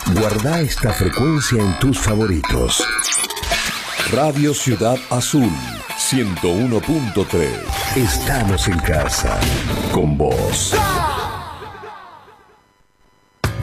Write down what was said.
Guarda esta frecuencia en tus favoritos. Radio Ciudad Azul 101.3. Estamos en casa con vos.